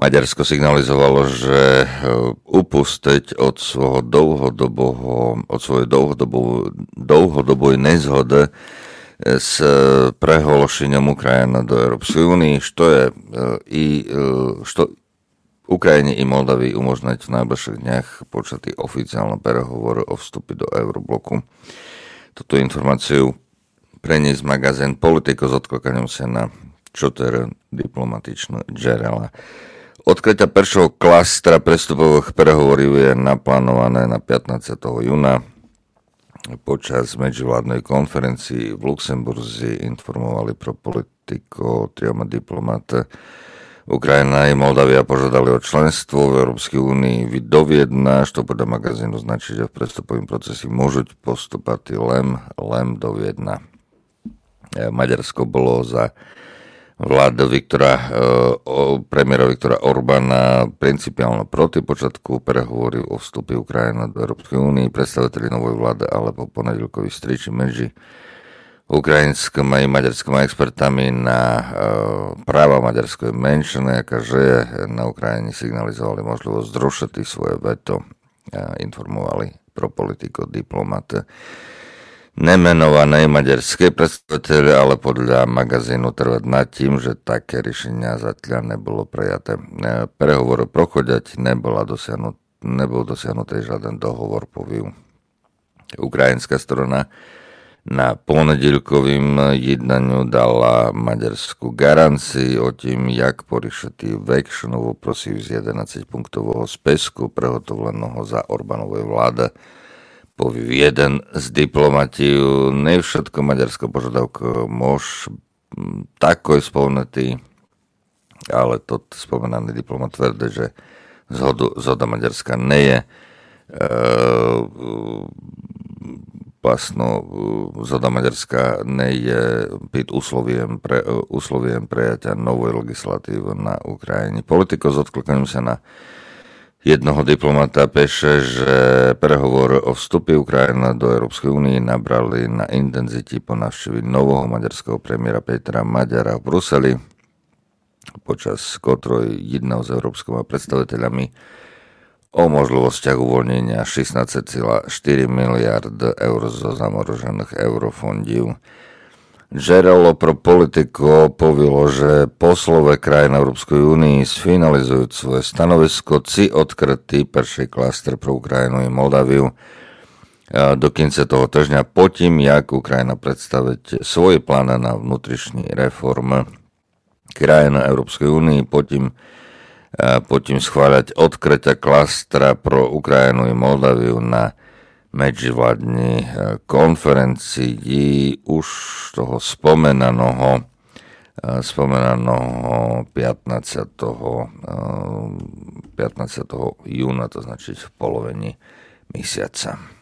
Maďarsko signalizovalo, že upustiť od svojej dlhodobej nezhody s prehološením Ukrajiny do Európskej únie, što Ukrajine i Moldavii umožniť v najbližších dňach počatý oficiálne prehovory o vstupe do Eurobloku. Túto informáciu preniesť magazín Politico s odklikaním sa na 4 diplomatičné džerela. Odkrytia prvého klastra prestupových prehovorov je naplánované na 15. júna. Počas medzivládnej konferencii v Luxemburzi informovali pro Politico 3 diplomáty. Ukrajina i Moldavia požiadali o členstvo v Európskej únii do Viedna, što podľa magazínu značí, že v prestupovým procesi môžu postupať len do Viedna. Maďarsko bolo za vláda premiéra Viktora Orbána principiálne proti počiatku prehovory o vstupe Ukrajiny do Európskej únie. Predstaviteľi novej vlády ale po ponedeľkový striči medzi ukrajinskými i maďarskými expertami na práva maďarskej menšiny, aká žije na Ukrajine, signalizovali možnosť zrušiť svoje veto a informovali pro Politico diplomaty. Nemenované maďarské predstaviteľe, ale podľa magazínu trvať nad tým, že také riešenia zatiaľ nebolo prijaté. Prehovor prochodať nebol dosiahnutý žiaden dohovor, poviu. Ukrajinská strana na ponedeľkovým jednaniu dala maďarskú garanciu o tým, jak poriešiť väčšinu prosím z 11-punktového spisku prehotovleného za Orbánovej vlády. Povie jeden z diplomatov, ne všetko maďarsko požiadavko môž tako je spomnutý, ale to spomenaný diplomat tvrdí, že zhoda Maďarska nie je zhoda Maďarska nie je byť úsloviem prejatia novej legislatívy na Ukrajine. Politico s odklikaním sa na jednoho diplomata píše, že prehovory o vstupe Ukrajiny do Európskej únie nabrali na intenzite po návšteve nového maďarského premiéra Petra Maďara v Bruseli, počas ktorej jedného s európskymi predstaviteľami o možnostiach uvoľnenia 16,4 miliard eur zo zamorožených eurofondov. Žerelo pro Politico povilo, že poslové krajiny Európskej únii sfinalizujú svoje stanovisko ci odkrytý prvý klaster pro Ukrajinu i Moldaviu do konca toho týždňa, potím, jak Ukrajina predstaviť svoje plány na vnútrišní reformy krajiny Európskej únii, potím schváľať odkrytia klastra pro Ukrajinu i Moldaviu na medzivládnej konferencii už toho spomenaného 15. júna, to značí v polovení mesiaca.